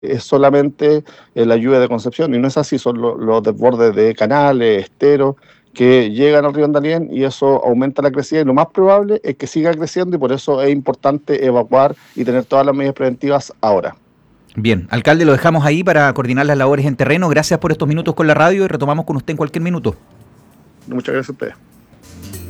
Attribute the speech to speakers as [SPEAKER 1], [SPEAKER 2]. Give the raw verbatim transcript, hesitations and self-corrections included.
[SPEAKER 1] es solamente eh, la lluvia de Concepción, y no es así, son lo, los desbordes de canales, esteros, que llegan al río Andalién y eso aumenta la crecida y lo más probable es que siga creciendo y por eso es importante evacuar y tener todas las medidas preventivas ahora.
[SPEAKER 2] Bien, alcalde, lo dejamos ahí para coordinar las labores en terreno. Gracias por estos minutos con la radio y retomamos con usted en cualquier minuto.
[SPEAKER 1] Muchas gracias a ustedes.